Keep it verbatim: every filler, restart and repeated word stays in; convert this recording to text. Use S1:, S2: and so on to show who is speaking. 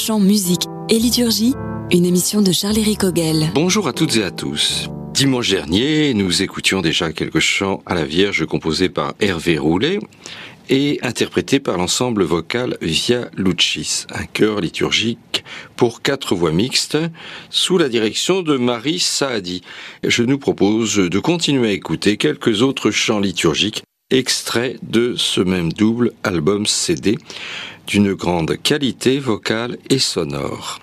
S1: chant, musique et liturgie, une émission de Charles-Éric Ogel.
S2: Bonjour à toutes et à tous. Dimanche dernier, nous écoutions déjà quelques chants à la Vierge composés par Hervé Roulet et interprétés par l'ensemble vocal Via Lucis, un chœur liturgique pour quatre voix mixtes sous la direction de Marie Saadi. Je nous propose de continuer à écouter quelques autres chants liturgiques extraits de ce même double album C D d'une grande qualité vocale et sonore.